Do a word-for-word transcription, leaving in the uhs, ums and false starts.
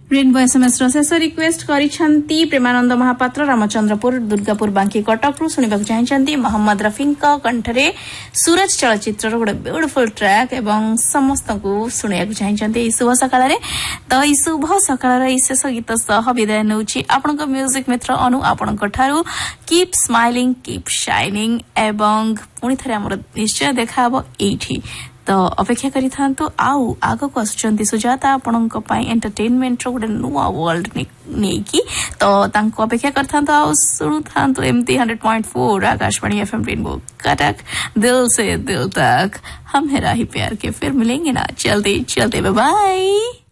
Rainbow SMS शेष request करिछंती Premanand Mahapatra Ramchandrapur Durgapur बांकी कटक रु सुनिबाक चाहछंती मोहम्मद रफीक कंठरे सूरज चलचित्र गोटे ब्यूटीफुल ट्रैक एवं समस्त को सुनिबाक चाहछंती शुभ सकाळ तो ई शुभ सकाळ ई शेष गीत सह विदाय नउची आपनक म्यूजिक मित्र अनु आपनक ठारू कीप स्माइलिंग कीप शाइनिंग एवं पुणी थरे हमर निश्चय देखाबो एठी तो अपेक्षा करी थांतु आउ आगो को आसुचंती सुजाता आपनक पई एंटरटेनमेंट रो गोटे नुवा वर्ल्ड नेकी तो तांको अपेक्षा कर थांतु आउ सुनु थांतु MT one hundred point four Akashvani FM rainbow Cuttack दिल से दिल तक हम है राही प्यार के फिर मिलेंगे ना चलते चलते बाय बाय।